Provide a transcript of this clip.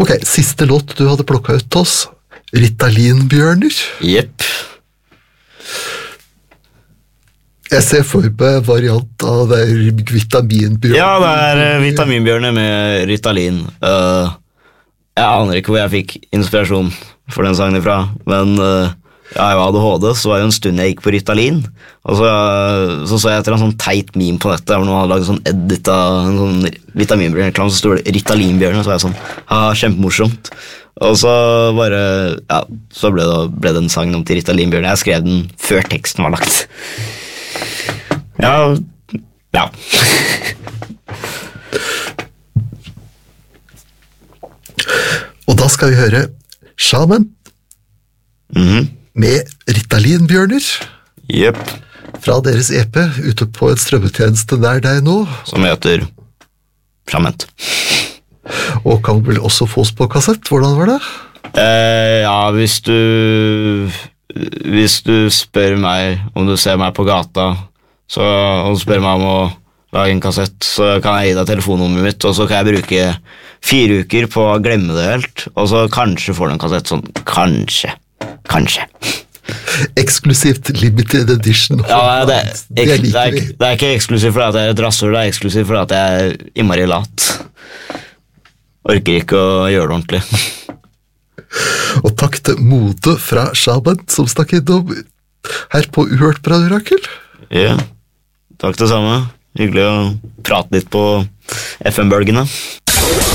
Ok, siste låt du hadde plukket ut til oss. Ritalin-bjørner. Jepp. Jeg ser for meg variant av det vitaminbjørner. Ja, det vitaminbjørner med Ritalin. Jeg aner ikke hvor jeg fikk inspirasjon for den sangen ifra, men jeg har jo ADHD, så var det en stund jeg gikk på Ritalin, og så jeg etter en sånn teit meme på nettet, hvor noen hadde laget sånn edit av en sånn vitaminbjørn, så stod det Ritalinbjørn, og så var jeg sånn, kjempemorsomt. Og så bare, så ble det en sang om til Ritalinbjørn. Jeg skrev den før teksten var lagt. Ja. Og da skal vi høre Shaman med Ritalin-bjørner. Jepp. Fra deres EP ute på en strømmetjeneste nær deg nå. Som heter Fragment. Og kan vel også fås på kassett. Hvordan var det? Ja, hvis du spør meg om du ser meg på gata, og du spør meg om å lage en kassett, så kan jeg gi deg telefonnummeret mitt, og så kan jeg bruke 4 uker på å glemme det helt, og så kanskje får du en kassett sånn, kanskje. Eksklusivt limited edition. Ja, det er ikke eksklusivt fordi at jeg er et rasshøl, det er eksklusivt fordi at jeg er innmari lat. Orker ikke å gjøre det ordentlig. Og takk til Mode fra Shaman, som stakk innom her på Uhørt på Radio Rakel. Ja, takk det samme. Hyggelig å prate litt på FM-bølgene.